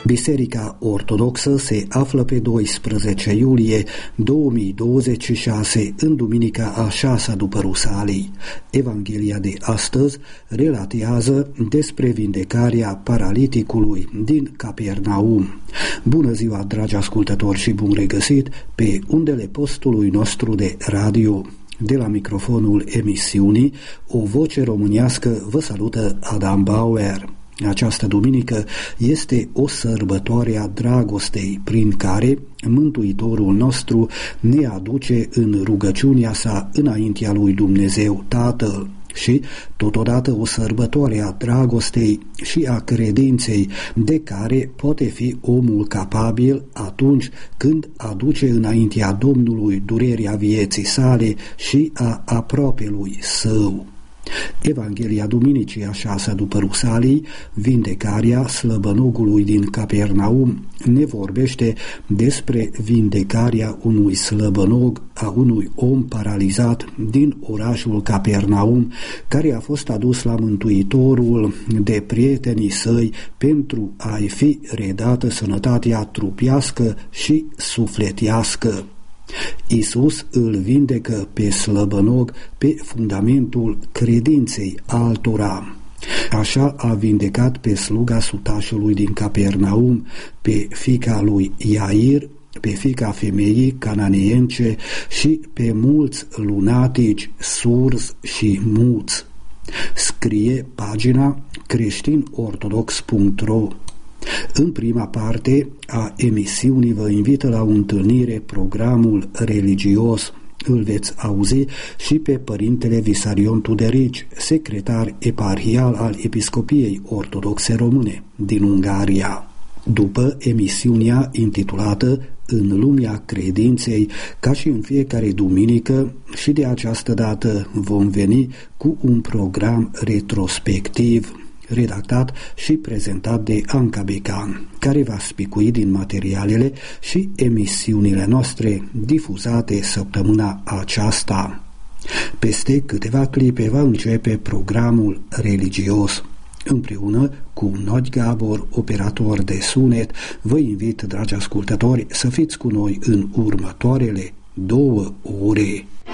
Biserica Ortodoxă se află pe 12 iulie 2026 în duminica a 6-a după Rusalii. Evanghelia de astăzi relatează despre vindecarea paraliticului din Capernaum. Bună ziua, dragi ascultători, și bun regăsit pe undele postului nostru de radio. De la microfonul emisiunii O Voce Românească vă salută Adam Bauer. Această duminică este o sărbătoare a dragostei, prin care Mântuitorul nostru ne aduce în rugăciunea sa înaintea lui Dumnezeu Tatăl și totodată o sărbătoare a dragostei și a credinței de care poate fi omul capabil atunci când aduce înaintea Domnului durerea vieții sale și a aproapelui său. Evanghelia duminicii a 6-a după Rusalii, vindecarea slăbănogului din Capernaum, ne vorbește despre vindecarea unui slăbănog, a unui om paralizat din orașul Capernaum, care a fost adus la Mântuitorul de prietenii săi pentru a-i fi redată sănătatea trupească și sufletească. Iisus îl vindecă pe slăbănog pe fundamentul credinței altora. Așa a vindecat pe sluga sutașului din Capernaum, pe fiica lui Iair, pe fiica femeii cananeence și pe mulți lunatici, surzi și muți. Scrie pagina creștinortodox.ro. În prima parte a emisiunii vă invită la o întâlnire programul religios. Îl veți auzi și pe Părintele Visarion Tuderici, secretar eparhial al Episcopiei Ortodoxe Române din Ungaria. După emisiunea intitulată În lumea credinței, ca și în fiecare duminică, și de această dată vom veni cu un program retrospectiv, redactat și prezentat de Anca Becan, care va spicui din materialele și emisiunile noastre difuzate săptămâna aceasta. Peste câteva clipe va începe programul religios. Împreună cu Nod Gabor, operator de sunet, vă invit, dragi ascultători, să fiți cu noi în următoarele 2 ore.